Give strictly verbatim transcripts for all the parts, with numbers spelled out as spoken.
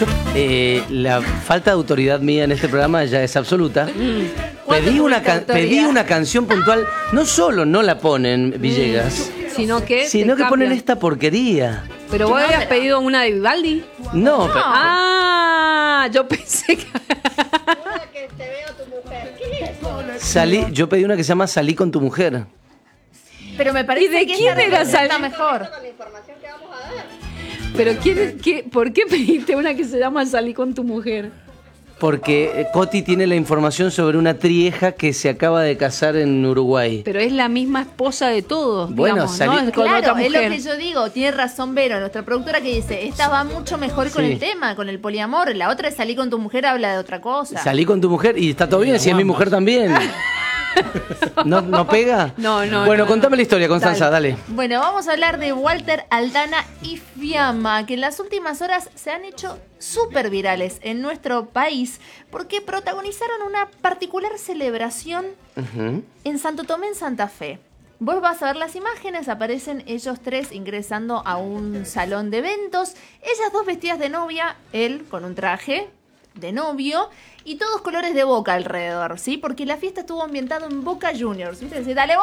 Yo, eh, la falta de autoridad mía en este programa ya es absoluta. Pedí una, can- pedí una canción puntual. No solo no la ponen, Villegas, Sino que, sino te que ponen cambian. esta porquería. Pero vos No, habías pero- pedido una de Vivaldi. No, pero- Ah, yo pensé que... Una que te veo tu mujer. ¿Qué es eso? salí, yo pedí una que se llama Salí con tu mujer. Pero me parece ¿Y de que quién esta era representa Sal- mejor. Con la información que vamos a dar. Pero quién, es- qué, ¿por qué pediste una que se llama Salí con tu mujer? Porque eh, Coti tiene la información sobre una trieja que se acaba de casar en Uruguay. Pero es la misma esposa de todos, Bueno, digamos, salí- ¿no? Es con Claro, otra es lo mujer. que yo digo, tiene razón Vero, nuestra productora, que dice, esta va mucho mejor con Sí. el tema, con el poliamor, la otra es salir con tu mujer, habla de otra cosa. Salí con tu mujer y está todo bien, si es mi mujer también. ¿No, ¿No pega? No, no, Bueno, no, contame no. la historia, Constanza, dale. Bueno, vamos a hablar de Walter, Aldana y Fiamma, que en las últimas horas se han hecho súper virales en nuestro país porque protagonizaron una particular celebración Ujú. en Santo Tomé, en Santa Fe. Vos vas a ver las imágenes, aparecen ellos tres ingresando a un salón de eventos, ellas dos vestidas de novia, él con un traje de novio y todos colores de Boca alrededor, ¿sí? Porque la fiesta estuvo ambientada en Boca Juniors, ¿viste? Decir, ¡dale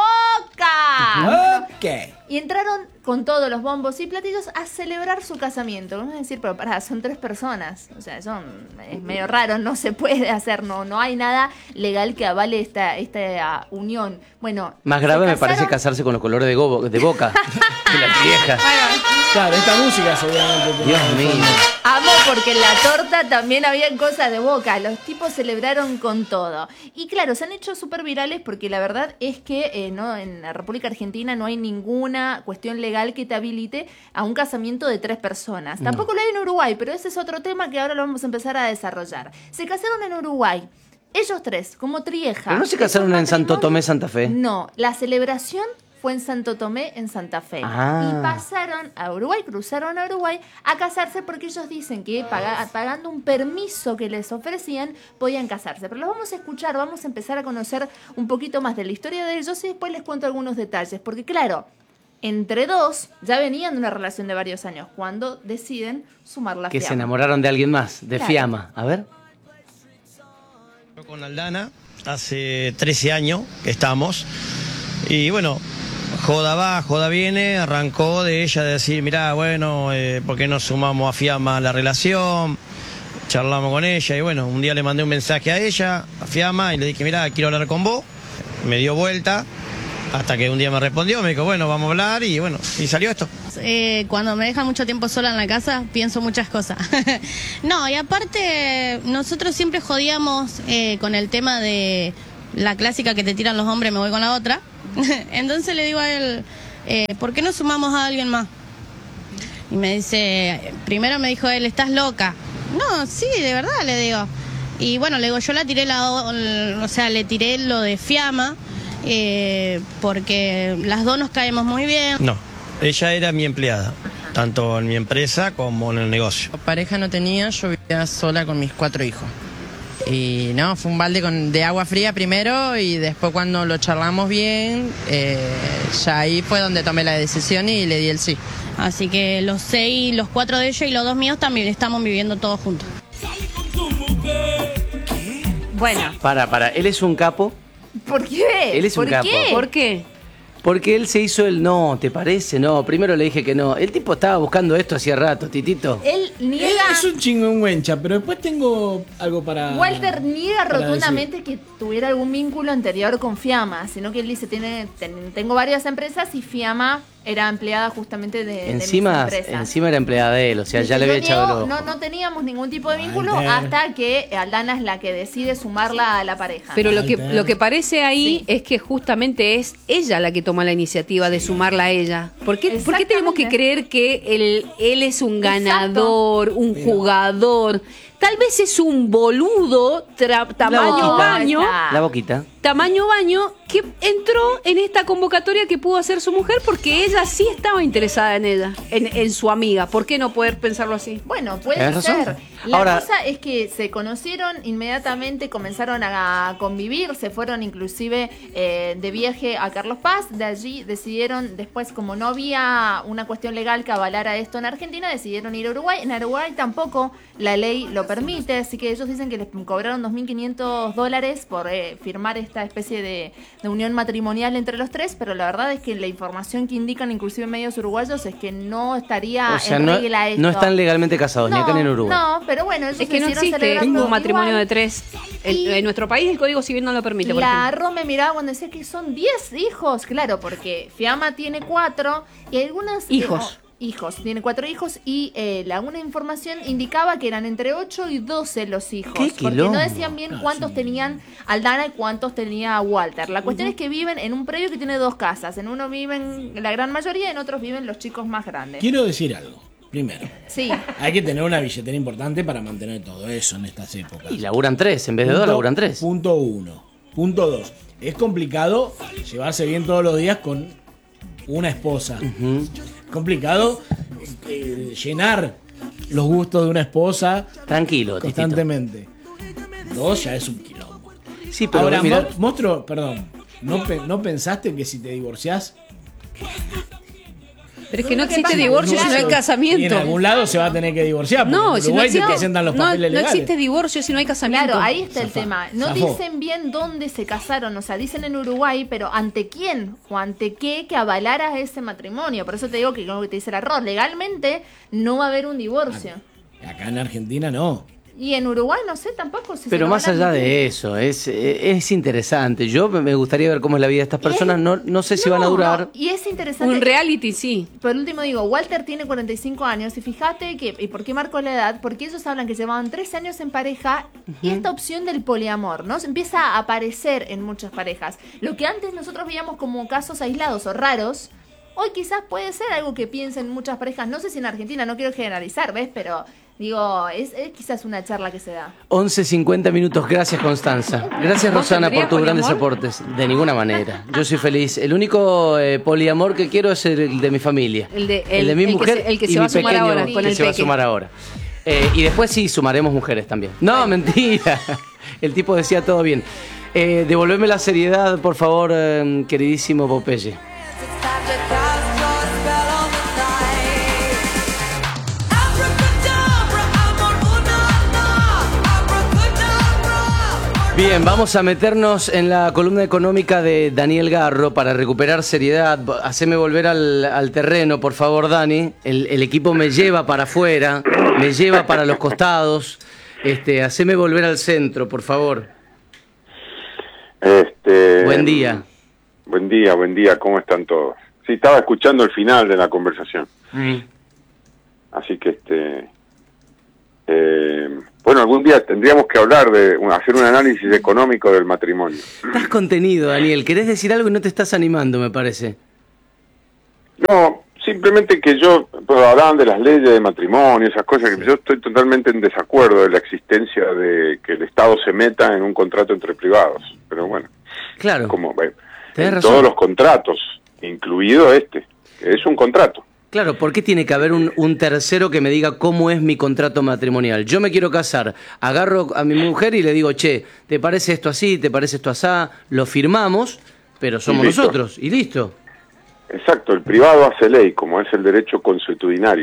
Boca! Ok. Y entraron con todos los bombos y platillos a celebrar su casamiento. Vamos a decir, pero pará, son tres personas. O sea, son, es medio raro, no se puede hacer, no, no hay nada legal que avale esta, esta uh, unión. Bueno, Más se grave me casaron- parece casarse con los colores de, gobo- de boca de la vieja. Claro, esta música seguramente. Dios mío. Amo porque en la torta también había cosas de Boca. Los tipos celebraron con todo. Y claro, se han hecho súper virales porque la verdad es que eh, no, en la República Argentina no hay ninguna cuestión legal que te habilite a un casamiento de tres personas. Tampoco lo hay en Uruguay, pero ese es otro tema que ahora lo vamos a empezar a desarrollar. Se casaron en Uruguay. Ellos tres, como trieja. ¿Pero no se Es un casaron en Santo matrimonio- Tomé, Santa Fe? No, la celebración fue en Santo Tomé, en Santa Fe. Ah. Y pasaron a Uruguay, cruzaron a Uruguay a casarse porque ellos dicen que paga- pagando un permiso que les ofrecían podían casarse. Pero los vamos a escuchar, vamos a empezar a conocer un poquito más de la historia de ellos y después les cuento algunos detalles. Porque claro, entre dos ya venían de una relación de varios años cuando deciden sumar la Que se fiamma. enamoraron de alguien más, de Claro. Fiamma. A ver. Con Aldana, hace trece años que estamos, y bueno, joda va, joda viene, arrancó de ella de decir, mirá, bueno, eh, ¿por qué no sumamos a Fiamma a la relación? Charlamos con ella, y bueno, un día le mandé un mensaje a ella, a Fiamma, y le dije, mirá, quiero hablar con vos, me dio vuelta, hasta que un día me respondió, me dijo, bueno, vamos a hablar, y bueno, y salió esto. Eh, cuando me dejan mucho tiempo sola en la casa, pienso muchas cosas. No, y aparte, nosotros siempre jodíamos eh, con el tema de la clásica que te tiran los hombres, me voy con la otra. Entonces le digo a él, eh, ¿por qué no sumamos a alguien más? Y me dice, primero me dijo él, ¿estás loca? No, sí, de verdad, le digo. Y bueno, le digo, yo la tiré, la, o sea, le tiré lo de Fiamma, eh, porque las dos nos caemos muy bien. No, ella era mi empleada, tanto en mi empresa como en el negocio. Pareja no tenía, yo vivía sola con mis cuatro hijos. Y no, fue un balde con, de agua fría primero y después cuando lo charlamos bien, eh, ya ahí fue donde tomé la decisión y le di el sí. Así que los seis, los cuatro de ellos y los dos míos también estamos viviendo todos juntos. Bueno, Para, para. Él es un capo ¿por qué? Él es un ¿Por capo. qué? ¿Por qué? porque él se hizo el no, ¿te parece? No, primero le dije que no. El tipo estaba buscando esto hacía rato, Titito. Él Él niega... es un chingüengüencha, pero después tengo algo para. Walter niega para rotundamente que tuviera algún vínculo anterior con Fiamma, sino que él dice, tiene, ten- tengo varias empresas y Fiamma era empleada justamente de, de Encima, mis empresas. encima era empleada de él, o sea, Dice, ya le yo había echado el niego, ojo. no, no teníamos ningún tipo de vínculo Walter. hasta que Aldana es la que decide sumarla a la pareja. Pero lo que, Walter. lo que parece ahí Sí. es que justamente es ella la que toma la iniciativa de sumarla a ella. ¿Por qué, ¿por qué tenemos que Exactamente. creer que él, él es un ganador, un jugador? Tal vez es un boludo tra- tamaño boquita. baño. Ahí está. La boquita. tamaño baño, que entró en esta convocatoria que pudo hacer su mujer porque ella sí estaba interesada en ella, en, en su amiga. ¿Por qué no poder pensarlo así? Bueno, puede ¿Tienes razón? ser. La Ahora- cosa es que se conocieron inmediatamente, comenzaron a convivir, se fueron inclusive eh, de viaje a Carlos Paz. De allí decidieron, después, como no había una cuestión legal que avalara esto en Argentina, decidieron ir a Uruguay. En Uruguay tampoco la ley lo permite, así que ellos dicen que les cobraron dos mil quinientos dólares por eh, firmar esta especie de, de unión matrimonial entre los tres, pero la verdad es que la información que indican inclusive medios uruguayos es que no estaría O sea, en no, regla esto. no están legalmente casados, ni acá ni en Uruguay. No, pero bueno, ellos Es que no decidieron existe celebrarlo un matrimonio igual. de tres. En, Y- en nuestro país el Código Civil no lo permite, por La ejemplo. Ro me miraba cuando decía que son diez hijos, claro, porque Fiamma tiene cuatro y algunas... Hijos. eh, oh, hijos, tiene cuatro hijos y eh, la una información indicaba que eran entre ocho y doce los hijos. ¡Qué porque quilombo! no decían bien cuántos tenían Aldana y cuántos tenía Walter. La cuestión es que viven en un predio que tiene dos casas. En uno viven la gran mayoría, en otros viven los chicos más grandes. Quiero decir algo. Primero, Sí. hay que tener una billetera importante para mantener todo eso en estas épocas. Y laburan tres, en vez de dos, Punto- laburan tres. Punto uno. Punto dos. Es complicado llevarse bien todos los días con una esposa. Es complicado eh, llenar los gustos de una esposa Tranquilo, Titito. constantemente. Dos ya es un quilombo. Sí, pero Ahora, mira, mo- monstruo, perdón. ¿no, pe- ¿No pensaste que si te divorciás Pero es que no ¿Qué existe pasa? divorcio si no hay y en casamiento. algún lado se va a tener que divorciar? Porque No, en si no, Uruguay existe, te presentan los no, papeles no legales. existe divorcio si no hay casamiento. Claro, ahí está el Zafá, tema. No zafó. dicen bien dónde se casaron, o sea, dicen en Uruguay, pero ¿ante quién o ante qué que avalara ese matrimonio? Por eso te digo que, como te dice el error, legalmente no va a haber un divorcio. Acá en Argentina no. Y en Uruguay no sé tampoco si se pero lo más van a allá admitir. de eso, es, es interesante. Yo me me gustaría ver cómo es la vida de estas personas. No, no sé si No, van a durar. no, y es interesante. Un reality, sí. Por último digo, Walter tiene cuarenta y cinco años y fíjate que, ¿y por qué marcó la edad? Porque ellos hablan que llevaban trece años en pareja y esta opción del poliamor, ¿no? Se empieza a aparecer en muchas parejas. Lo que antes nosotros veíamos como casos aislados o raros, hoy quizás puede ser algo que piensen muchas parejas. No sé si en Argentina, no quiero generalizar, ¿ves? Pero digo, es, es quizás una charla que se da. once cincuenta minutos. Gracias, Constanza. Gracias, ¿Vos Rosana, por tendrías tus grandes poliamor? aportes. De ninguna manera. Yo soy feliz. El único eh, poliamor que quiero es el de mi familia. El de- el el- de mi el que mujer se- el que y se mi va a sumar pequeño ahora, con que el se va a peque. sumar ahora. Eh, y después sí, sumaremos mujeres también. No, mentira. El tipo decía todo bien. Eh, devolveme la seriedad, por favor, eh, queridísimo Popeye. Bien, vamos a meternos en la columna económica de Daniel Garro para recuperar seriedad. Haceme volver al, al terreno, por favor, Dani. El, el equipo me lleva para afuera, me lleva para los costados. Este, haceme volver al centro, por favor. Este, Buen día. Buen día, buen día, ¿cómo están todos? Sí, estaba escuchando el final de la conversación, así que este, eh, bueno, algún día tendríamos que hablar de un- hacer un análisis económico del matrimonio. Estás contenido, Daniel. Querés decir algo y no te estás animando, me parece. No, simplemente que yo, pues, hablaban de las leyes de matrimonio, esas cosas, que yo estoy totalmente en desacuerdo de la existencia de que el Estado se meta en un contrato entre privados, pero bueno, Claro. como eh, Tenés en razón. todos los contratos, incluido este, que es un contrato. Claro, ¿por qué tiene que haber un, un tercero que me diga cómo es mi contrato matrimonial? Yo me quiero casar, agarro a mi mujer y le digo, che, ¿te parece esto así? ¿Te parece esto asá? Lo firmamos, pero somos listo. nosotros, y listo. Exacto, el privado hace ley, como es el derecho consuetudinario.